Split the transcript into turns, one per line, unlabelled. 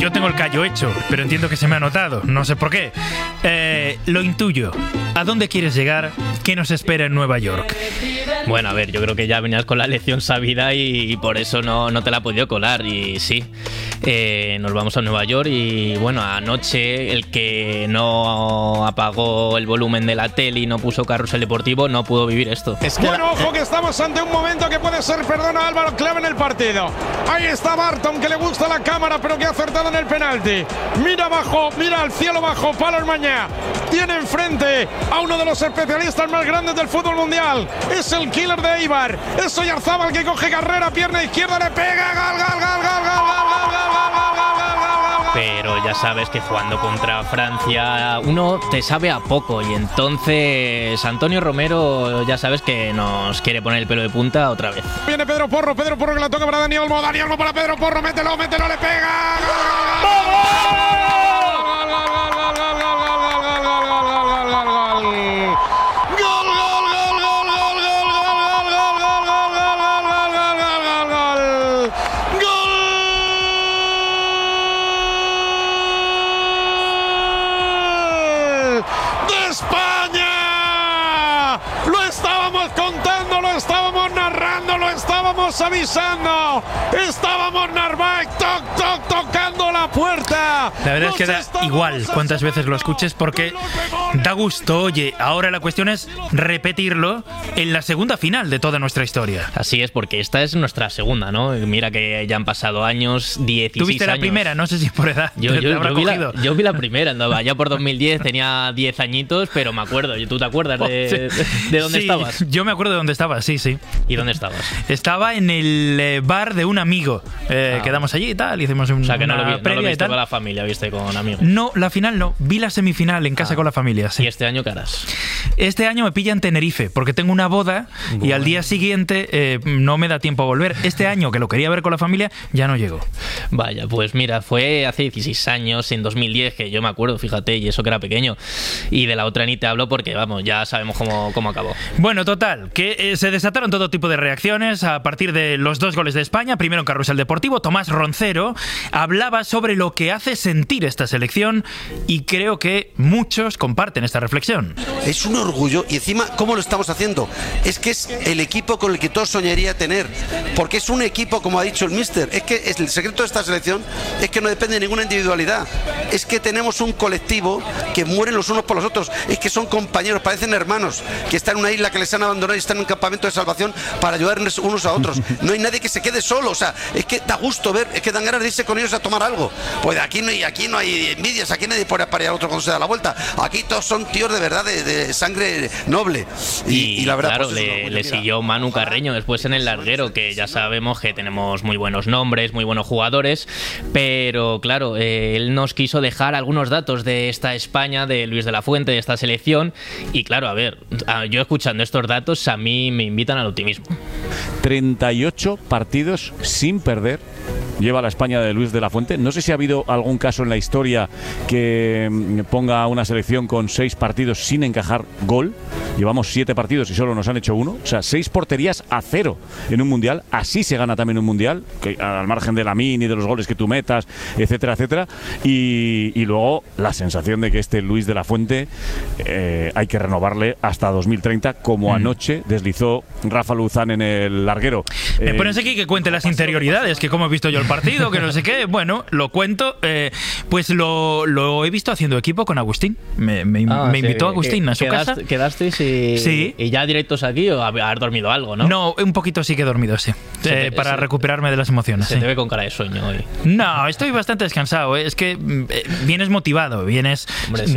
yo tengo el callo hecho, pero entiendo que se me ha notado, no sé por qué. Lo intuyo. ¿A dónde quieres llegar? ¿Qué nos espera en Nueva York?
Bueno, a ver, yo creo que ya venías con la lección sabida y por eso no te la he podido colar. Y sí, nos vamos a Nueva York y bueno, anoche el que no apagó el volumen de la tele y no puso Carrusel Deportivo no pudo vivir esto.
Bueno, ojo que estamos ante un momento que puede ser, perdona Álvaro, clave en el partido. Ahí está Barton, que le gusta la cámara, pero que ha acertado en el penalti. Mira abajo, mira al cielo bajo, Palo Mañá. Tiene enfrente a uno de los especialistas más grandes del fútbol mundial. Es el killer de Eibar. Es Oyarzábal que coge carrera, pierna izquierda, le pega,
Pero ya sabes que jugando contra Francia uno te sabe a poco y entonces Antonio Romero ya sabes que nos quiere poner el pelo de punta otra vez.
Viene Pedro Porro que la toca para Dani Olmo para Pedro Porro, mételo, le pega. España. Lo estábamos contando, lo estábamos narrando, lo estábamos avisando. Estábamos Narváez tocando la puerta.
La verdad es que da igual cuántas veces lo escuches porque da gusto. Oye, ahora la cuestión es repetirlo en la segunda final de toda nuestra historia.
Así es, porque esta es nuestra segunda, ¿no? Mira que ya han pasado años, 16 años.
¿Tú viste la primera? No sé si por edad.
Yo vi la primera, andaba ya por 2010, tenía 10 añitos, pero me acuerdo. ¿Tú te acuerdas de dónde estabas?
Yo me acuerdo de dónde estaba, sí.
¿Y dónde estabas?
Estaba en el bar de un amigo. Quedamos allí y tal, hicimos una
no lo
previa
viste
y tal.
con la familia, viste con amigos.
No, la final no. Vi la semifinal en casa con la familia, sí.
¿Y este año qué harás?
Este año me pilla en Tenerife, porque tengo una boda y al día siguiente no me da tiempo a volver. Este año, que lo quería ver con la familia, ya no llego.
Vaya, pues mira, fue hace 16 años, en 2010, que yo me acuerdo, fíjate, y eso que era pequeño. Y de la otra ni te hablo porque, vamos, ya sabemos cómo acabó.
Bueno, total, que se desataron todo tipo de reacciones a partir de los 2 goles de España. Primero en Carrusel Deportivo, Tomás Roncero hablaba sobre lo que hace sentir esta selección y creo que muchos comparten esta reflexión.
Es un orgullo y encima, ¿cómo lo estamos haciendo? Es que es el equipo con el que todos soñaría tener, porque es un equipo, como ha dicho el míster, es que el secreto de esta selección es que no depende de ninguna individualidad, es que tenemos un colectivo que mueren los unos por los otros, es que son compañeros, parecen hermanos, que están en una isla que les han abandonado y están en un campamento de salvación para ayudarnos unos a otros. No hay nadie que se quede solo, o sea, es que da gusto ver, es que dan ganas de irse con ellos a tomar algo. Pues aquí no hay envidias, aquí nadie pone a parear al otro cuando se da la vuelta. Aquí todos son tíos de verdad, de sangre noble. Y la verdad,
claro,
pues
le siguió Manu Carreño después en el larguero, que ya sabemos que tenemos muy buenos nombres, muy buenos jugadores, pero claro, él nos quiso dejar algunos datos de esta España, de Luis de la Fuente, de esta selección, y claro, a ver, yo escuchando estos datos a mí me invitan al optimismo.
38 partidos sin perder lleva la España de Luis de la Fuente. No sé si ha habido algún caso en la historia que ponga una selección con 6 partidos sin encajar gol. Llevamos 7 partidos y solo nos han hecho 1. O sea, 6 porterías a 0 en un mundial. Así se gana también un mundial, que, al margen de la mini, de los goles que tú metas, etcétera, etcétera. Y luego la sensación de que este Luis de la Fuente hay que renovarle hasta 2030, como anoche deslizó Rafa Luzán en el larguero.
Me pones aquí que cuente las interioridades, que cómo he visto yo el partido, que no sé qué. Bueno, lo cuento. Pues lo he visto haciendo equipo con Agustín. Me invitó Agustín a su casa.
¿Quedasteis y ya directos aquí o haber dormido algo, no?
No, un poquito sí que he dormido, sí. Para recuperarme de las emociones.
Se te ve con cara de sueño hoy.
No, estoy bastante descansado. Es que vienes motivado, vienes...
Hombre,